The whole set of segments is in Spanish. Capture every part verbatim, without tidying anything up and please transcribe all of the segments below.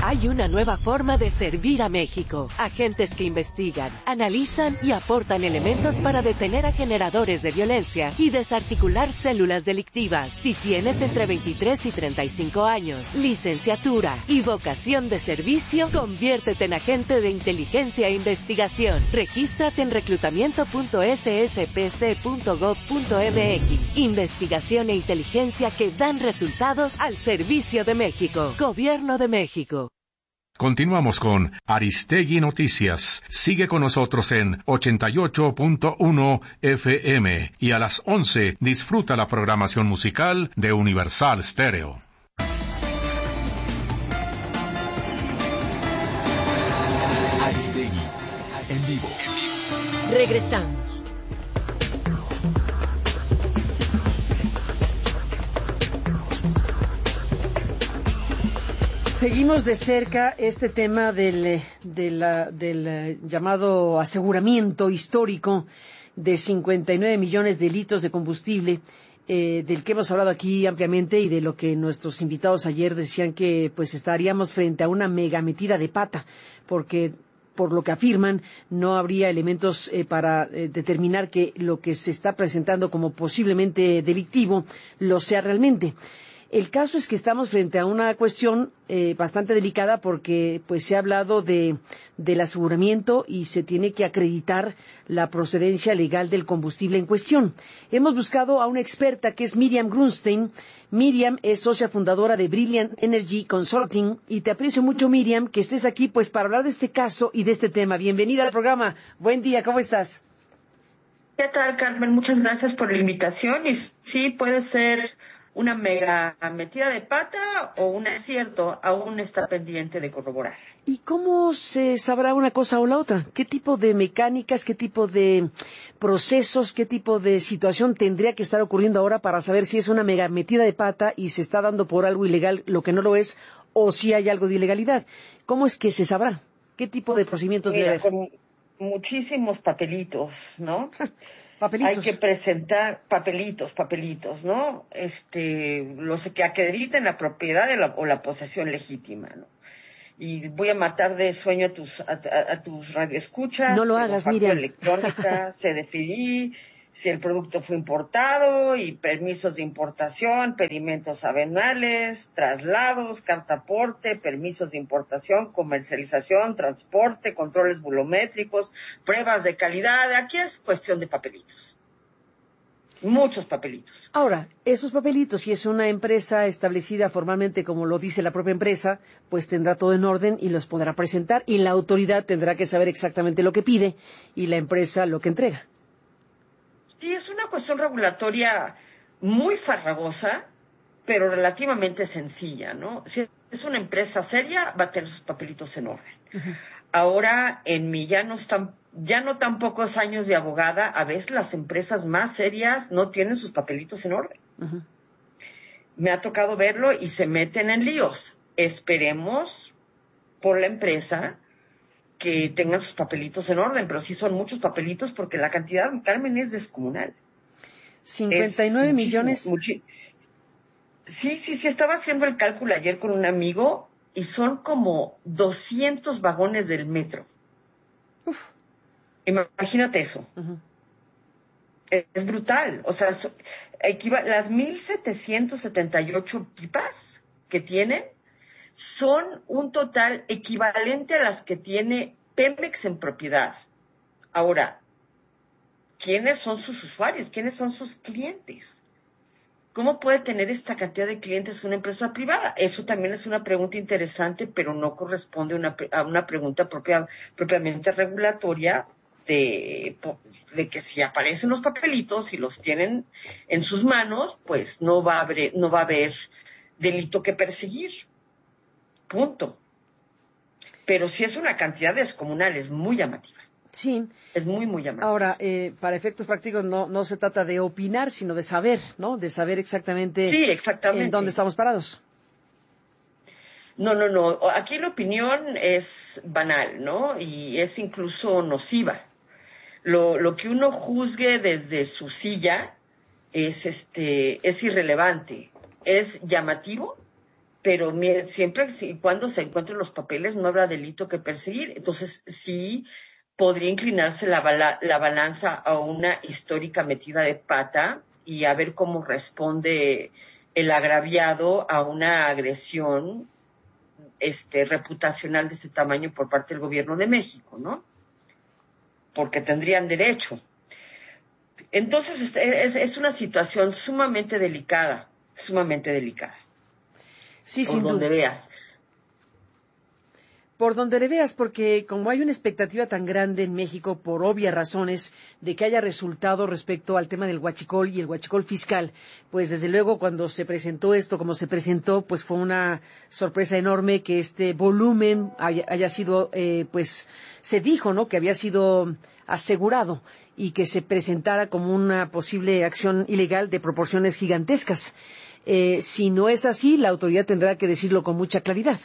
Hay una nueva forma de servir a México. Agentes que investigan, analizan y aportan elementos para detener a generadores de violencia y desarticular células delictivas. Si tienes entre veintitrés y treinta y cinco años, licenciatura y vocación de servicio, conviértete en agente de inteligencia e investigación. Regístrate en reclutamiento punto s s p c punto gov punto m x. Investigación e inteligencia que dan resultados al servicio de México. Gobierno de México. Continuamos con Aristegui Noticias. Sigue con nosotros en ochenta y ocho punto uno F M y a las once disfruta la programación musical de Universal Stereo. Aristegui, en vivo. Regresamos. Seguimos de cerca este tema del, de la, del llamado aseguramiento histórico de cincuenta y nueve millones de litros de combustible, eh, del que hemos hablado aquí ampliamente y de lo que nuestros invitados ayer decían que pues estaríamos frente a una mega metida de pata, porque por lo que afirman, no habría elementos eh, para eh, determinar que lo que se está presentando como posiblemente delictivo lo sea realmente. El caso es que estamos frente a una cuestión eh, bastante delicada porque pues se ha hablado de del aseguramiento y se tiene que acreditar la procedencia legal del combustible en cuestión. Hemos buscado a una experta que es Miriam Grunstein. Miriam es socia fundadora de Brilliant Energy Consulting y te aprecio mucho, Miriam, que estés aquí pues para hablar de este caso y de este tema. Bienvenida al programa. Buen día, ¿cómo estás? ¿Qué tal, Carmen? Muchas gracias por la invitación y sí, puede ser una mega metida de pata o un acierto, aún está pendiente de corroborar. ¿Y cómo se sabrá una cosa o la otra? ¿Qué tipo de mecánicas, qué tipo de procesos, qué tipo de situación tendría que estar ocurriendo ahora para saber si es una mega metida de pata y se está dando por algo ilegal lo que no lo es, o si hay algo de ilegalidad? ¿Cómo es que se sabrá? ¿Qué tipo de procedimientos Mira, debe haber? con muchísimos papelitos, ¿no? Papelitos. Hay que presentar papelitos, papelitos, ¿no? Este, los que acrediten la propiedad de la, o la posesión legítima, ¿no? Y voy a matar de sueño a tus, a, a, a tus radioescuchas. No lo hagas, Miriam. Miriam. Electrónica, C D F I, si el producto fue importado y permisos de importación, pedimentos aduanales, traslados, carta aporte, permisos de importación, comercialización, transporte, controles volumétricos, pruebas de calidad. Aquí es cuestión de papelitos. Muchos papelitos. Ahora, esos papelitos, si es una empresa establecida formalmente como lo dice la propia empresa, pues tendrá todo en orden y los podrá presentar y la autoridad tendrá que saber exactamente lo que pide y la empresa lo que entrega. Sí, es una cuestión regulatoria muy farragosa, pero relativamente sencilla, ¿no? Si es una empresa seria, va a tener sus papelitos en orden. Uh-huh. Ahora, en mi ya no están, ya no tan pocos años de abogada, a veces las empresas más serias no tienen sus papelitos en orden. Uh-huh. Me ha tocado verlo y se meten en líos. Esperemos por la empresa que tengan sus papelitos en orden, pero sí son muchos papelitos porque la cantidad, Carmen, es descomunal. cincuenta y nueve es millones. Muchi- sí, sí, sí, estaba haciendo el cálculo ayer con un amigo y son como doscientos vagones del metro. Uf. Imagínate eso. Uh-huh. Es, es brutal. O sea, so, equiva- las mil setecientos setenta y ocho pipas que tienen son un total equivalente a las que tiene Pemex en propiedad. Ahora, ¿quiénes son sus usuarios? ¿Quiénes son sus clientes? ¿Cómo puede tener esta cantidad de clientes una empresa privada? Eso también es una pregunta interesante, pero no corresponde una, a una pregunta propia, propiamente regulatoria de, de que si aparecen los papelitos y los tienen en sus manos, pues no va a haber, no va a haber delito que perseguir. Punto. Pero sí es una cantidad descomunal, es muy llamativa. Sí. Es muy, muy llamativa. Ahora, eh, para efectos prácticos no, no se trata de opinar, sino de saber, ¿no? De saber exactamente, sí, exactamente. en dónde estamos parados. No, no, no. Aquí la opinión es banal, ¿no? Y es incluso nociva. Lo, lo que uno juzgue desde su silla es, este, es irrelevante. Es llamativo pero siempre y cuando se encuentren los papeles no habrá delito que perseguir. Entonces sí podría inclinarse la, bala, la balanza a una histórica metida de pata y a ver cómo responde el agraviado a una agresión este, reputacional de este tamaño por parte del gobierno de México, ¿no? Porque tendrían derecho. Entonces es, es, es una situación sumamente delicada, sumamente delicada. Sí, por sin donde duda. veas. Por donde le veas, porque como hay una expectativa tan grande en México, por obvias razones, de que haya resultado respecto al tema del huachicol y el huachicol fiscal, pues desde luego cuando se presentó esto, como se presentó, pues fue una sorpresa enorme que este volumen haya, haya sido, eh, pues se dijo, ¿no?, que había sido asegurado y que se presentara como una posible acción ilegal de proporciones gigantescas. Eh, si no es así, la autoridad tendrá que decirlo con mucha claridad.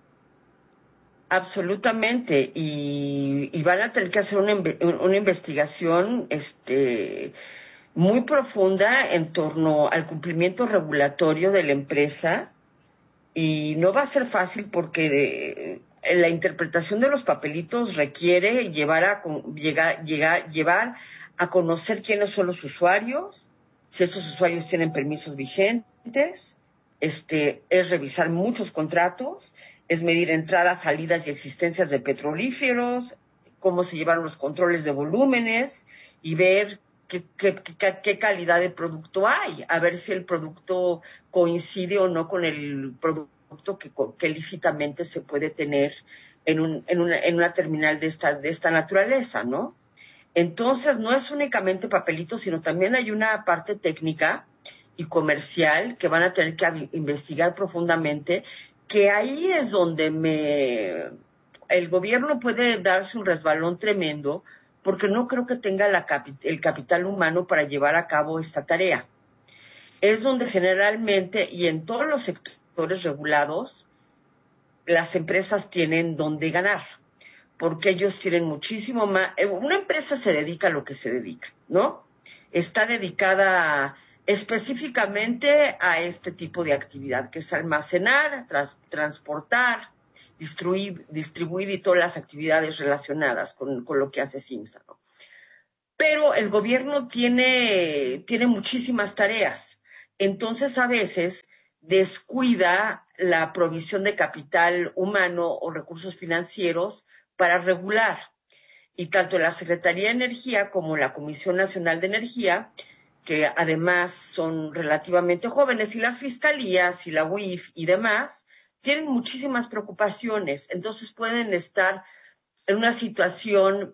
Absolutamente, y, y van a tener que hacer una, una investigación este, muy profunda en torno al cumplimiento regulatorio de la empresa, y no va a ser fácil porque eh, la interpretación de los papelitos requiere llevar a, llegar, llegar, llevar a conocer quiénes son los usuarios, si esos usuarios tienen permisos vigentes, este, es revisar muchos contratos, es medir entradas, salidas y existencias de petrolíferos, cómo se llevaron los controles de volúmenes y ver qué, qué, qué, qué calidad de producto hay, a ver si el producto coincide o no con el producto que, que lícitamente se puede tener en, un, en, una, en una terminal de esta, de esta naturaleza, ¿no? Entonces, no es únicamente papelito, sino también hay una parte técnica y comercial que van a tener que investigar profundamente, que ahí es donde me el gobierno puede darse un resbalón tremendo, porque no creo que tenga la capi, el capital humano para llevar a cabo esta tarea. Es donde generalmente, y en todos los sectores regulados, las empresas tienen donde ganar, porque ellos tienen muchísimo más. Una empresa se dedica a lo que se dedica, ¿no? Está dedicada a específicamente a este tipo de actividad, que es almacenar, tras, transportar, distribuir, distribuir y todas las actividades relacionadas con, con lo que hace Simsa, ¿no? Pero el gobierno tiene, tiene muchísimas tareas, entonces a veces descuida la provisión de capital humano o recursos financieros para regular. Y tanto la Secretaría de Energía como la Comisión Nacional de Energía, que además son relativamente jóvenes, y las fiscalías y la U I F y demás, tienen muchísimas preocupaciones. Entonces pueden estar en una situación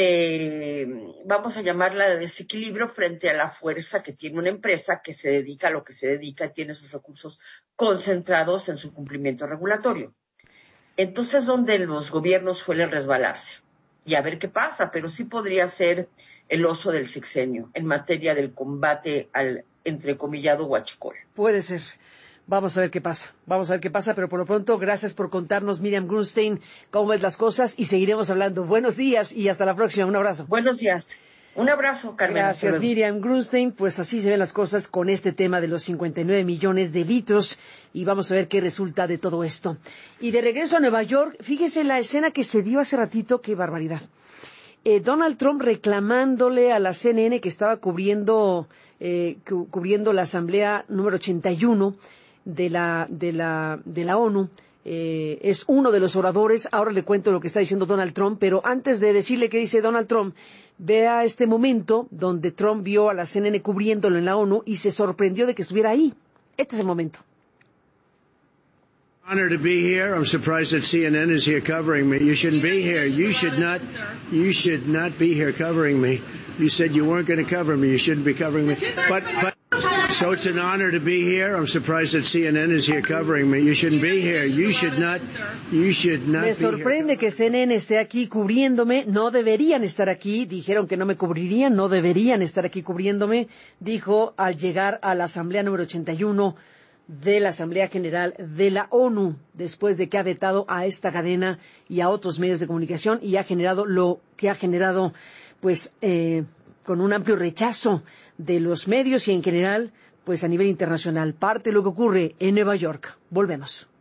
de, vamos a llamarla de desequilibrio frente a la fuerza que tiene una empresa que se dedica a lo que se dedica y tiene sus recursos concentrados en su cumplimiento regulatorio. Entonces, donde los gobiernos suelen resbalarse. Y a ver qué pasa, pero sí podría ser el oso del sexenio en materia del combate al entrecomillado huachicol. Puede ser. Vamos a ver qué pasa. Vamos a ver qué pasa, pero por lo pronto, gracias por contarnos, Miriam Grunstein, cómo ves las cosas y seguiremos hablando. Buenos días y hasta la próxima. Un abrazo. Buenos días. Un abrazo, Carmen. Gracias, Miriam Grunstein. Pues así se ven las cosas con este tema de los cincuenta y nueve millones de litros y vamos a ver qué resulta de todo esto. Y de regreso a Nueva York, fíjese la escena que se dio hace ratito, qué barbaridad. Eh, Donald Trump reclamándole a la C N N que estaba cubriendo, eh, cu- cubriendo la asamblea número ochenta y uno de la, de la, de la ONU. Eh, es uno de los oradores. Ahora le cuento lo que está diciendo Donald Trump, pero antes de decirle qué dice Donald Trump, vea este momento donde Trump vio a la C N N cubriéndolo en la ONU y se sorprendió de que estuviera ahí. Este es el momento. Honored to be here. I'm surprised that C N N is here covering me. You shouldn't be here. You should not. You should not be here covering me. You said you weren't going to cover me. You shouldn't be covering me. But but so it's an honor to be here. I'm surprised that C N N is here covering me. You shouldn't be here. You should not. You should not. Me sorprende que C N N esté aquí cubriéndome. No deberían estar aquí. Dijeron que no me cubrirían. No deberían estar aquí cubriéndome. Dijo al llegar a la asamblea número ochenta y uno de la Asamblea General de la ONU, después de que ha vetado a esta cadena y a otros medios de comunicación y ha generado lo que ha generado, pues, eh, con un amplio rechazo de los medios y en general, pues, a nivel internacional. Parte de lo que ocurre en Nueva York. Volvemos.